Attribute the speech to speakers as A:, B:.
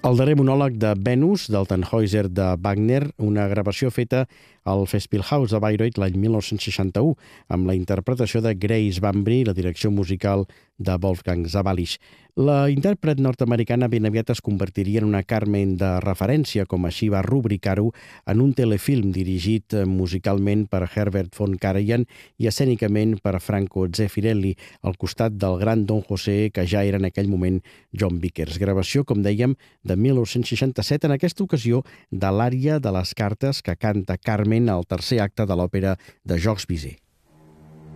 A: El darrer monòleg de Venus, del Tannhäuser de Wagner, una gravació feta al Festspielhaus de Bayreuth l'any 1961, amb la interpretació de Grace Bambry i la direcció musical de Wolfgang Sawallisch. La intèrpret nord-americana ben aviat es convertiria en una Carmen de referència, com així va rubricar-ho en un telefilm dirigit musicalment per Herbert von Karajan i escènicament per Franco Zeffirelli, al costat del gran Don José, que ja era en aquell moment John Vickers. Gravació, com dèiem, de 1967, en aquesta ocasió de l'ària de les cartes que canta Carmen al tercer acte de l'òpera de Georges Bizet.